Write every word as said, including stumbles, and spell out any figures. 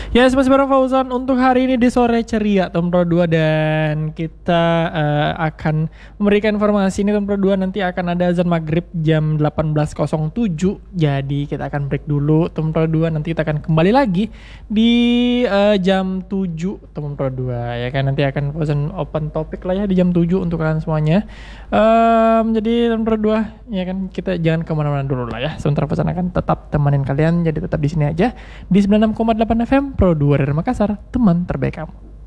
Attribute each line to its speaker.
Speaker 1: Ya, masih bareng Fauzan untuk hari ini di sore ceria Tom Pro dua, dan kita eh, akan memberikan informasi ini. Tom Pro dua nanti akan ada azan maghrib jam delapan belas nol tujuh. Jadi kita akan break dulu Tom Pro dua, nanti kita akan kembali lagi di eh, jam tujuh Tom Pro dua ya kan. Nanti akan Fauzan open topik lah ya di jam tujuh untuk kalian semuanya. Um, jadi Tom Pro dua ya kan, kita jangan kemana-mana dulu lah ya. Sementara Fauzan akan tetap temenin kalian, jadi tetap di sini aja di sembilan puluh enam koma delapan F M Pro dua dari Makassar, teman terbaik kamu.